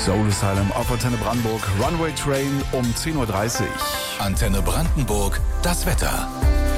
Soul Asylum auf Antenne Brandenburg, Runway Train um 10.30 Uhr. Antenne Brandenburg, das Wetter.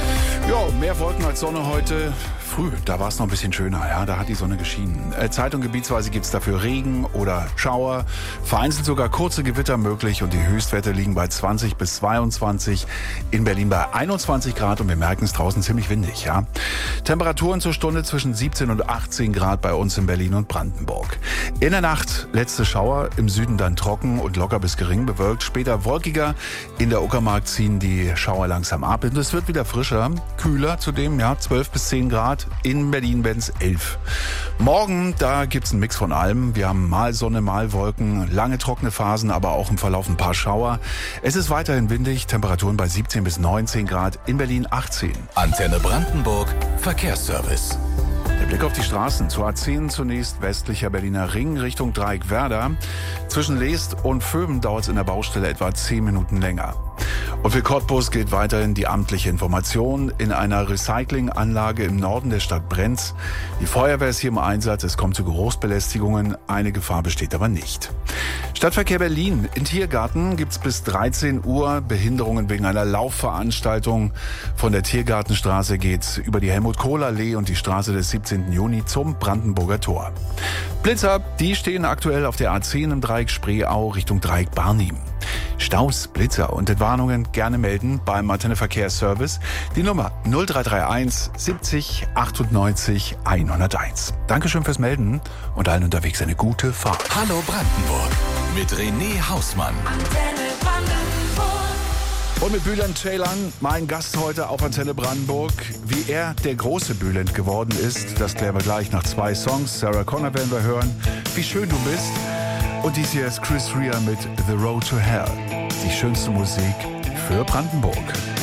Ja, mehr Wolken als Sonne heute. Früh, da war es noch ein bisschen schöner, ja, da hat die Sonne geschienen. Zeit- und gebietsweise gibt es dafür Regen oder Schauer, vereinzelt sogar kurze Gewitter möglich und die Höchstwerte liegen bei 20 bis 22, in Berlin bei 21 Grad und wir merken es draußen ziemlich windig, ja. Temperaturen zur Stunde zwischen 17 und 18 Grad bei uns in Berlin und Brandenburg. In der Nacht letzte Schauer, im Süden dann trocken und locker bis gering bewölkt, später wolkiger. In der Uckermark ziehen die Schauer langsam ab und es wird wieder frischer, kühler zudem, ja, 12 bis 10 Grad. In Berlin werden es 11. Morgen, da gibt's einen Mix von allem. Wir haben mal Sonne, mal Wolken, lange trockene Phasen, aber auch im Verlauf ein paar Schauer. Es ist weiterhin windig, Temperaturen bei 17 bis 19 Grad, in Berlin 18. Antenne Brandenburg, Verkehrsservice. Der Blick auf die Straßen. Zur A10 zunächst westlicher Berliner Ring Richtung Dreieck Werder. Zwischen Leest und Vöben dauert es in der Baustelle etwa 10 Minuten länger. Und für Cottbus gilt weiterhin die amtliche Information. In einer Recyclinganlage im Norden der Stadt brennt's. Die Feuerwehr ist hier im Einsatz. Es kommt zu Geruchsbelästigungen. Eine Gefahr besteht aber nicht. Stadtverkehr Berlin. In Tiergarten gibt's bis 13 Uhr Behinderungen wegen einer Laufveranstaltung. Von der Tiergartenstraße geht's über die Helmut-Kohl-Allee und die Straße des 17. Juni zum Brandenburger Tor. Blitzer, die stehen aktuell auf der A10 im Dreieck Spreeau Richtung Dreieck Barnim. Staus, Blitzer und Entwarnungen gerne melden beim Antenne Verkehrsservice. Die Nummer 0331 70 98 101. Dankeschön fürs Melden und allen unterwegs eine gute Fahrt. Hallo Brandenburg mit René Hausmann. Antenne Brandenburg. Und mit Bülent Ceylan, mein Gast heute auf Antenne Brandenburg. Wie er der große Bülent geworden ist, das klären wir gleich nach 2 Songs. Sarah Connor werden wir hören. Wie schön du bist. Und dies hier ist Chris Rea mit The Road to Hell. Die schönste Musik für Brandenburg.